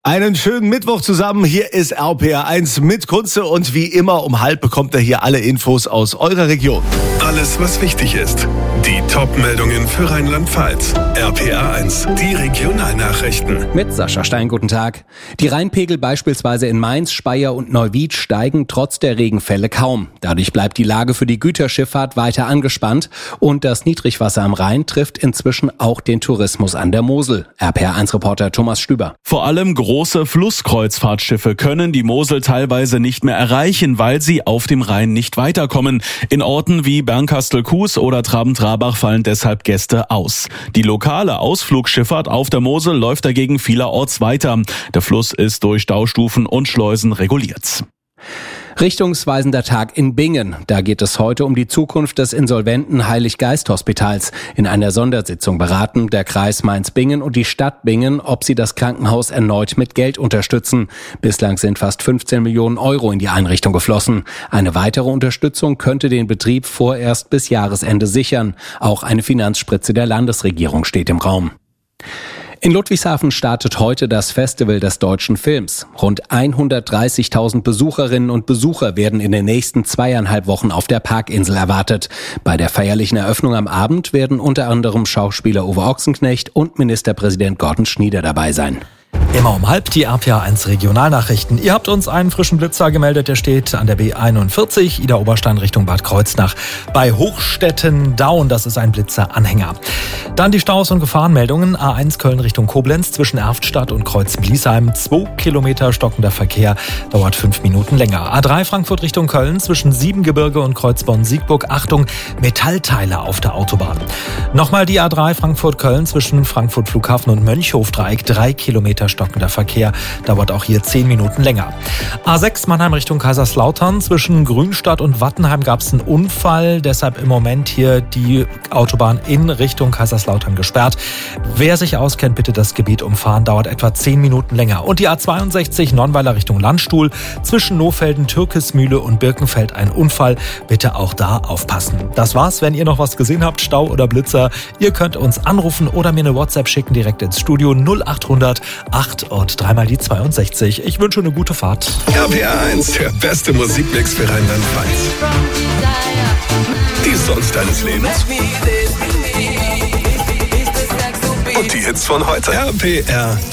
Einen schönen Mittwoch zusammen. Hier ist RPR1 mit Kunze und wie immer um 12:30 bekommt ihr hier alle Infos aus eurer Region. Alles, was wichtig ist. Die Top-Meldungen für Rheinland-Pfalz. RPR1, die Regionalnachrichten. Mit Sascha Stein, guten Tag. Die Rheinpegel beispielsweise in Mainz, Speyer und Neuwied steigen trotz der Regenfälle kaum. Dadurch bleibt die Lage für die Güterschifffahrt weiter angespannt und das Niedrigwasser am Rhein trifft inzwischen auch den Tourismus an der Mosel. RPR1-Reporter Thomas Stüber. Vor allem große Flusskreuzfahrtschiffe können die Mosel teilweise nicht mehr erreichen, weil sie auf dem Rhein nicht weiterkommen. In Orten wie Bernkastel-Kues oder Traben-Trarbach fallen deshalb Gäste aus. Die lokale Ausflugsschifffahrt auf der Mosel läuft dagegen vielerorts weiter. Der Fluss ist durch Staustufen und Schleusen reguliert. Richtungsweisender Tag in Bingen. Da geht es heute um die Zukunft des insolventen Heilig-Geist-Hospitals. In einer Sondersitzung beraten der Kreis Mainz-Bingen und die Stadt Bingen, ob sie das Krankenhaus erneut mit Geld unterstützen. Bislang sind fast 15 Millionen Euro in die Einrichtung geflossen. Eine weitere Unterstützung könnte den Betrieb vorerst bis Jahresende sichern. Auch eine Finanzspritze der Landesregierung steht im Raum. In Ludwigshafen startet heute das Festival des deutschen Films. Rund 130.000 Besucherinnen und Besucher werden in den nächsten 2,5 Wochen auf der Parkinsel erwartet. Bei der feierlichen Eröffnung am Abend werden unter anderem Schauspieler Uwe Ochsenknecht und Ministerpräsident Gordon Schnieder dabei sein. Immer um 12:30 die RPR1 Regionalnachrichten. Ihr habt uns einen frischen Blitzer gemeldet, der steht an der B41, Ida Oberstein Richtung Bad Kreuznach bei Hochstetten-Daun. Das ist ein Blitzeranhänger. Dann die Staus und Gefahrenmeldungen. A1 Köln Richtung Koblenz zwischen Erftstadt und Kreuz-Bliesheim. 2 Kilometer stockender Verkehr, dauert 5 Minuten länger. A3 Frankfurt Richtung Köln zwischen Siebengebirge und Kreuzborn-Siegburg. Achtung, Metallteile auf der Autobahn. Nochmal die A3 Frankfurt-Köln zwischen Frankfurt Flughafen und Mönchhofdreieck. 3 Kilometer stockender Verkehr, dauert auch hier 10 Minuten länger. A6 Mannheim Richtung Kaiserslautern. Zwischen Grünstadt und Wattenheim gab es einen Unfall, deshalb im Moment hier die Autobahn in Richtung Kaiserslautern gesperrt. Wer sich auskennt, bitte das Gebiet umfahren, dauert etwa 10 Minuten länger. Und die A62 Nonnweiler Richtung Landstuhl. Zwischen Nohfelden, Türkismühle und Birkenfeld ein Unfall. Bitte auch da aufpassen. Das war's. Wenn ihr noch was gesehen habt, Stau oder Blitzer, ihr könnt uns anrufen oder mir eine WhatsApp schicken direkt ins Studio 0800 8 und 3 die 62. Ich wünsche eine gute Fahrt. RPR1, der beste Musikmix für Rheinland-Pfalz. Die Songs deines Lebens. Und die Hits von heute. RPR